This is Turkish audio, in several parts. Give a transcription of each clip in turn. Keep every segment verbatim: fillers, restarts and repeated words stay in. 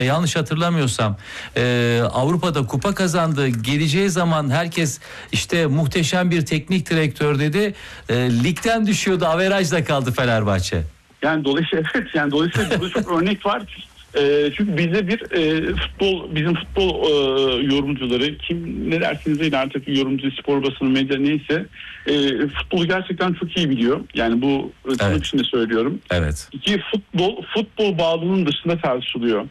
yanlış hatırlamıyorsam e, Avrupa'da kupa kazandı. Geleceği zaman herkes işte muhteşem bir teknik direktör dedi. E, ligden düşüyordu, averajda kaldı Fenerbahçe. Yani dolayısıyla evet, yani dolayısıyla burada çok örnek var. E, çünkü bize bir e, futbol, bizim futbol e, yorumcuları, kim ne dersiniz değil artık, yorumcu, spor basını, medya neyse, e, futbolu gerçekten çok iyi biliyor. Yani bu tırnak Evet. içinde söylüyorum. Evet. İki, futbol futbol bağlılığının dışında tartışılıyor.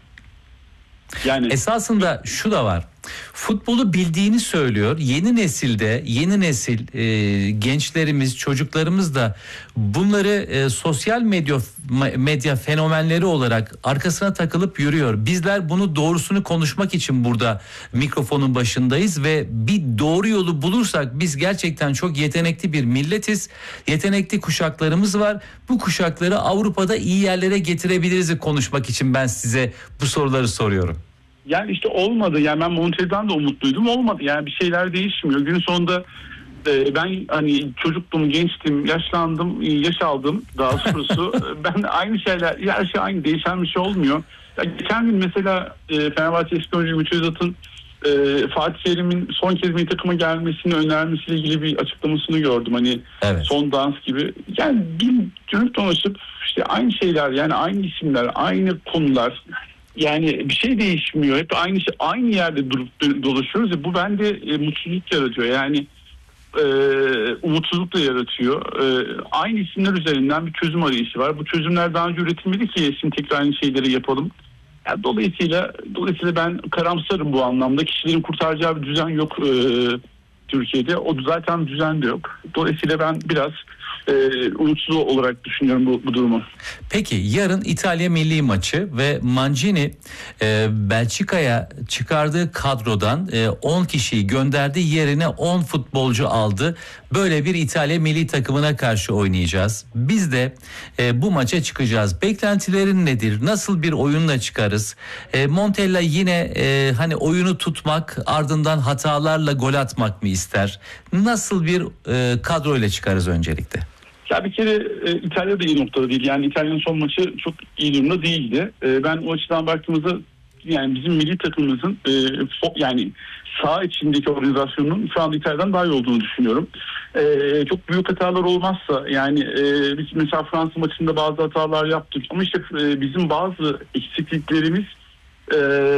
Yani esasında şu da var. Futbolu bildiğini söylüyor. Yeni nesilde, yeni nesil e, gençlerimiz, çocuklarımız da bunları e, sosyal medya medya fenomenleri olarak arkasına takılıp yürüyor. Bizler bunu doğrusunu konuşmak için burada mikrofonun başındayız ve bir doğru yolu bulursak biz gerçekten çok yetenekli bir milletiz. Yetenekli kuşaklarımız var. Bu kuşakları Avrupa'da iyi yerlere getirebiliriz konuşmak için ben size bu soruları soruyorum. Yani işte olmadı. Yani ben Montella'dan da umutluydum. Olmadı. Yani bir şeyler değişmiyor. Günün sonunda e, ben hani çocuktum, gençtim, yaşlandım, yaş aldım daha doğrusu. Ben aynı şeyler, her şey aynı. Değişen bir şey olmuyor. Ya geçen gün mesela e, Fenerbahçe eski oyuncu Ümit Özat'ın e, Fatih Terim'in son kez milli takıma gelmesini önermesiyle ilgili bir açıklamasını gördüm. Hani Evet. son dans gibi. Yani bir dönüp dolaşıp işte aynı şeyler, yani aynı isimler, aynı konular. Yani bir şey değişmiyor. Hep aynı şey, aynı yerde durup dolaşıyoruz. Ya bu bende e, mutsuzluk yaratıyor. Yani e, umutsuzluk da yaratıyor. E, aynı isimler üzerinden bir çözüm arayışı var. Bu çözümler daha önce üretilmedi ki şimdi tekrar aynı şeyleri yapalım. Yani dolayısıyla dolayısıyla ben karamsarım bu anlamda. Kişilerin kurtaracağı bir düzen yok e, Türkiye'de. O zaten düzen de yok. Dolayısıyla ben biraz e, umutsuz olarak düşünüyorum bu, bu durumu. Peki yarın İtalya milli maçı ve Mancini e, Belçika'ya çıkardığı kadrodan e, on kişiyi gönderdi, yerine on futbolcu aldı. Böyle bir İtalya milli takımına karşı oynayacağız. Biz de e, bu maça çıkacağız. Beklentilerin nedir? Nasıl bir oyunla çıkarız? E, Montella yine e, hani oyunu tutmak, ardından hatalarla gol atmak mı ister? Nasıl bir e, kadroyla çıkarız öncelikle? Ya bir kere e, İtalya da iyi noktada değil. Yani İtalya'nın son maçı çok iyi durumda değildi. E, ben o açıdan baktığımızda yani bizim milli takımımızın e, fo, yani saha içindeki organizasyonunun şu anda İtalya'dan daha iyi olduğunu düşünüyorum. E, çok büyük hatalar olmazsa yani e, biz mesela Fransa maçında bazı hatalar yaptık. Ama işte e, bizim bazı eksikliklerimiz e,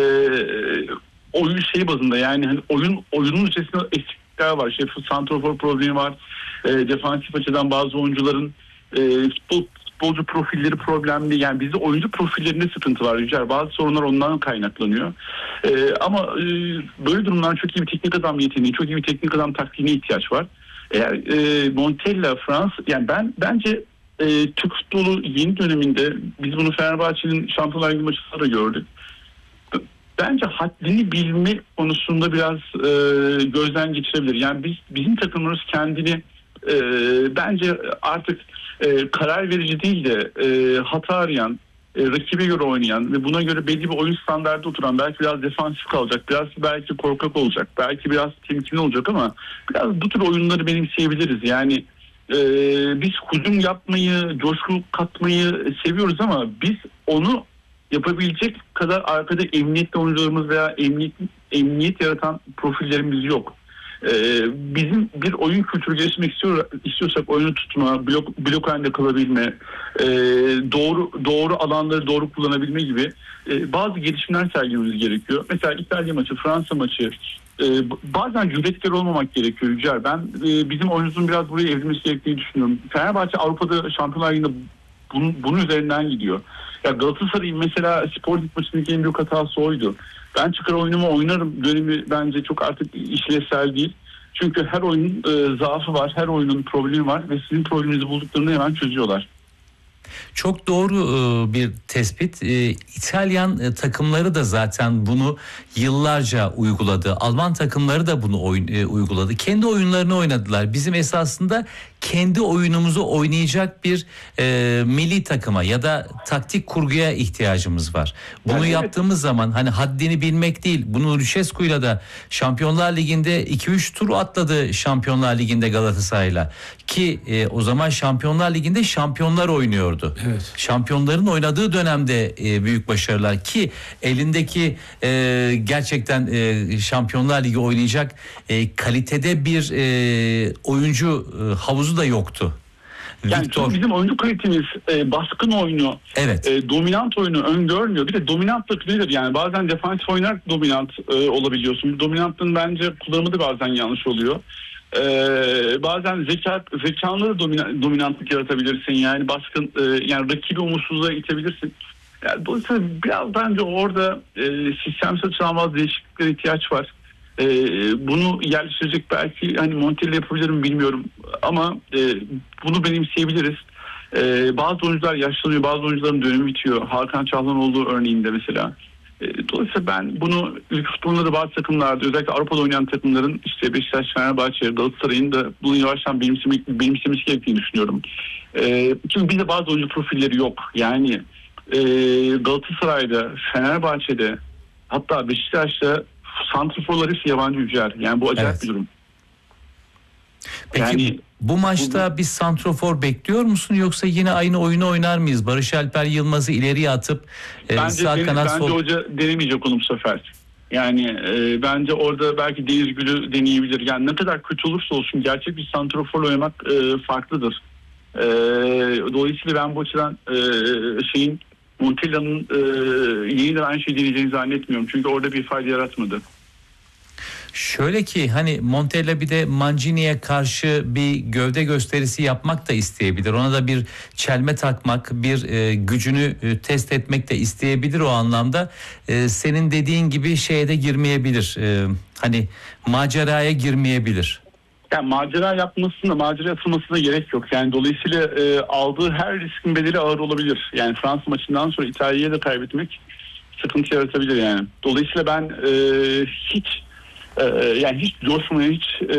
oyun şey bazında, yani hani oyun oyunun içerisinde eksiklikler var. İşte santrafor problemi var. E, defansif açıdan bazı oyuncuların e, futbol, futbolcu profilleri problemli. Yani bizde oyuncu profillerinde sıkıntı var Yücel. Bazı sorunlar ondan kaynaklanıyor. E, ama e, böyle durumlar çok iyi bir teknik adam yeteneği, çok iyi bir teknik adam taktiğine ihtiyaç var. Eğer e, Montella, Fransa, yani ben bence e, Türk futbolu yeni döneminde, biz bunu Fenerbahçe'nin Şampiyonlar Ligi maçında da gördük. Bence haddini bilme konusunda biraz e, gözden geçirebilir. Yani biz bizim takımımız kendini e, bence artık e, karar verici değil de e, hata arayan, e, rakibe göre oynayan ve buna göre belli bir oyun standardı oturan, belki biraz defansif kalacak, biraz belki korkak olacak, belki biraz temkinli olacak ama biraz bu tür oyunları benimseyebiliriz. Yani e, biz hücum yapmayı, coşku katmayı seviyoruz ama biz onu yapabilecek kadar arkada emniyetli oyuncularımız veya emniyet, emniyet yaratan profillerimiz yok. Ee, bizim bir oyun kültürü geliştirmek istiyor, istiyorsak oyunu tutma, blok, blok halinde kalabilme, e, doğru doğru alanları doğru kullanabilme gibi e, bazı gelişimler sergilememiz gerekiyor. Mesela İtalya maçı, Fransa maçı, e, bazen cüretkar olmamak gerekiyor Yücel. Ben e, bizim oyuncumuzun biraz buraya evrilmesi gerektiğini düşünüyorum. Fenerbahçe Avrupa'da Şampiyonlar Ligi'nde bunun, bunun üzerinden gidiyor. Ya Galatasaray'ın mesela Spor Lig maçındaki en büyük hatası oydu. Ben çıkar oyunumu oynarım dönemi bence çok artık işlevsel değil. Çünkü her oyunun e, zaafı var, her oyunun problemi var ve sizin probleminizi bulduklarında hemen çözüyorlar. Çok doğru bir tespit. İtalyan takımları da zaten bunu yıllarca uyguladı. Alman takımları da bunu uyguladı. Kendi oyunlarını oynadılar. Bizim esasında kendi oyunumuzu oynayacak bir e, milli takıma ya da taktik kurguya ihtiyacımız var. Bunu yani yaptığımız evet. zaman hani haddini bilmek değil. Bunu Lucescu'yla da Şampiyonlar Ligi'nde iki üç tur atladı Şampiyonlar Ligi'nde Galatasaray'la. Ki e, o zaman Şampiyonlar Ligi'nde şampiyonlar oynuyordu. oynuyordu. Evet. Şampiyonların oynadığı dönemde e, büyük başarılar ki elindeki e, gerçekten e, Şampiyonlar Ligi oynayacak e, kalitede bir e, oyuncu e, havuzu da yoktu. Yani Victor... çünkü bizim oyuncu kalitemiz e, baskın oyunu, evet. e, dominant oyunu öngörmüyor. Bir de dominantlık nedir? Yani bazen defansif oynarak dominant e, olabiliyorsun. Dominantlığın bence kullanımı da bazen yanlış oluyor. E, bazen zeka zekanla da domina, dominantlık yaratabilirsin. Yani baskın, e, yani rakibi umutsuzluğa itebilirsin. Yani dolayısıyla biraz bence orada e, sistemsel açıdan bazı değişikliklere ihtiyaç var. Ee, bunu yerleştirecek belki hani Montella yapabilirim bilmiyorum ama e, bunu benimseyebiliriz. Ee, bazı oyuncular yaşlanıyor, bazı oyuncuların dönemi bitiyor. Hakan Çalhanoğlu örneğinde mesela. Ee, dolayısıyla ben bunu ülke futbolunda da bazı takımlarda, özellikle Avrupa'da oynayan takımların işte Beşiktaş, Fenerbahçe, Galatasaray'ın da bunu yavaştan benimsemek, benimsemesi gerektiğini düşünüyorum. Ee, çünkü bizde bazı oyuncu profilleri yok. Yani e, Galatasaray'da, Fenerbahçe'de, hatta Beşiktaş'ta santrforlar hepsi yabancı yücer. Yani bu acayip evet. bir durum. Peki yani, bu maçta bu... bir santrofor bekliyor musun yoksa yine aynı oyunu oynar mıyız? Barış Alper Yılmaz'ı ileriye atıp bence, sağ dene, kanat bence sol... hoca denemeyecek onu bu sefer. Yani e, bence orada belki Deniz Gül'ü deneyebilir. Yani ne kadar kötü olursa olsun gerçek bir santrofor oynamak e, farklıdır. E, dolayısıyla ben bu açıdan e, şeyin Montella'nın e, yeniden aynı şeyi deneyeceğini zannetmiyorum. Çünkü orada bir fayda yaratmadı. Şöyle ki hani Montella bir de Mancini'ye karşı bir gövde gösterisi yapmak da isteyebilir. Ona da bir çelme takmak, bir e, gücünü e, test etmek de isteyebilir o anlamda. E, senin dediğin gibi şeye de girmeyebilir. E, hani maceraya girmeyebilir. Yani macera yapmasına, macera atılmasına gerek yok. Yani dolayısıyla e, aldığı her riskin bedeli ağır olabilir. Yani Fransa maçından sonra İtalya'ya da kaybetmek sıkıntı yaratabilir yani. Dolayısıyla ben e, hiç e, yani hiç coşmaya, hiç e,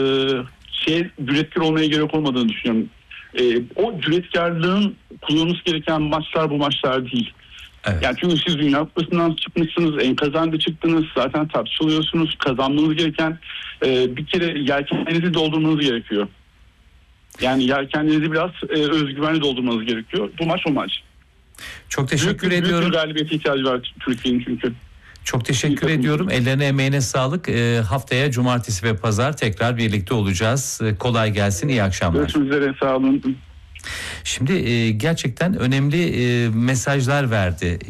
şey cüretkar olmaya gerek olmadığını düşünüyorum. E, o cüretkarlığın kullanılması gereken maçlar bu maçlar değil. Evet. Yani çünkü siz Dünya Kupası'ndan çıkmışsınız, enkazanda çıktınız, zaten tartışılıyorsunuz. Kazanmanız gereken e, bir kere yelkenlerinizi doldurmanız gerekiyor. Yani yelkenlerinizi biraz e, özgüvenle doldurmanız gerekiyor. Bu maç o maç. Çok teşekkür büyük, ediyorum. Büyük bir galibiyete ihtiyacı var Türkiye'nin çünkü. Çok teşekkür ediyorum. Ellerine emeğine sağlık. E, haftaya cumartesi ve pazar tekrar birlikte olacağız. E, kolay gelsin. İyi akşamlar. Görüşmek üzere. Sağ olun. Şimdi e, gerçekten önemli e, mesajlar verdi.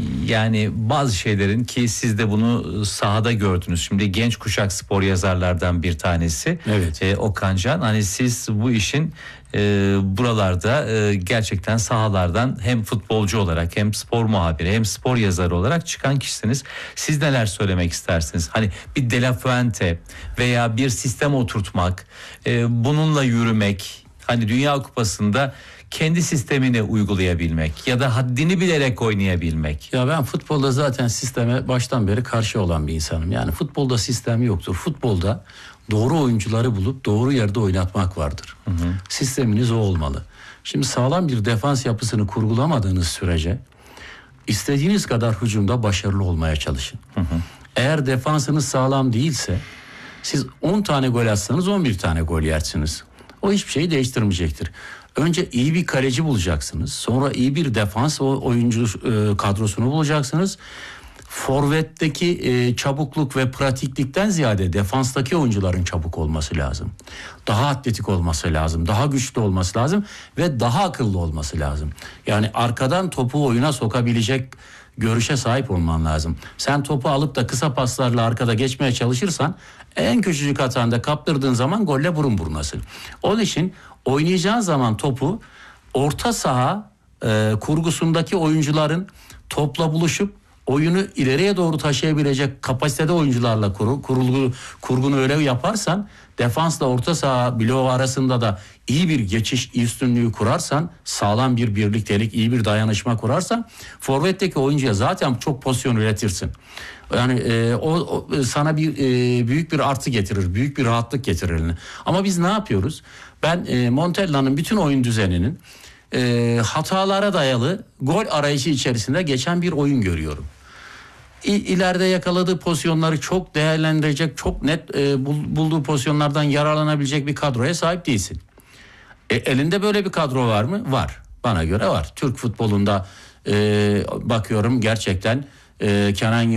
Yani bazı şeylerin ki siz de bunu sahada gördünüz. Şimdi genç kuşak spor yazarlardan bir tanesi. Evet. E, Okan Can. Hani siz bu işin e, buralarda e, gerçekten sahalardan hem futbolcu olarak hem spor muhabiri hem spor yazarı olarak çıkan kişisiniz. Siz neler söylemek istersiniz? Hani bir De La Fuente veya bir sistem oturtmak, e, bununla yürümek. Hani Dünya Kupası'nda kendi sistemini uygulayabilmek ya da haddini bilerek oynayabilmek. Ya ben futbolda zaten sisteme baştan beri karşı olan bir insanım. Yani futbolda sistem yoktur. Futbolda doğru oyuncuları bulup doğru yerde oynatmak vardır. Hı hı. Sisteminiz o olmalı. Şimdi sağlam bir defans yapısını kurgulamadığınız sürece istediğiniz kadar hücumda başarılı olmaya çalışın. Hı hı. Eğer defansınız sağlam değilse siz on tane gol atsanız on bir tane gol yersiniz. O hiçbir şeyi değiştirmeyecektir. Önce iyi bir kaleci bulacaksınız. Sonra iyi bir defans oyuncu e, kadrosunu bulacaksınız. Forvetteki e, çabukluk ve pratiklikten ziyade defanstaki oyuncuların çabuk olması lazım. Daha atletik olması lazım. Daha güçlü olması lazım. Ve daha akıllı olması lazım. Yani arkadan topu oyuna sokabilecek görüşe sahip olman lazım. Sen topu alıp da kısa paslarla arkada geçmeye çalışırsan en küçücük hatanda kaptırdığın zaman golle burun burunasın. Onun için oynayacağın zaman topu orta saha e, kurgusundaki oyuncuların topla buluşup oyunu ileriye doğru taşıyabilecek kapasitede oyuncularla kur, kurulgu, kurgunu öyle yaparsan, defansla orta saha bloğu arasında da iyi bir geçiş üstünlüğü kurarsan, sağlam bir birliktelik, iyi bir dayanışma kurarsan forvetteki oyuncuya zaten çok pozisyon üretirsin. Yani e, o, o sana bir e, büyük bir artı getirir, büyük bir rahatlık getirir eline. Ama biz ne yapıyoruz? Ben e, Montella'nın bütün oyun düzeninin e, hatalara dayalı gol arayışı içerisinde geçen bir oyun görüyorum. İ, ileride yakaladığı pozisyonları çok değerlendirecek, çok net e, bulduğu pozisyonlardan yararlanabilecek bir kadroya sahip değilsin. E, elinde böyle bir kadro var mı? Var. Bana göre var. Türk futbolunda e, bakıyorum gerçekten e, Kenan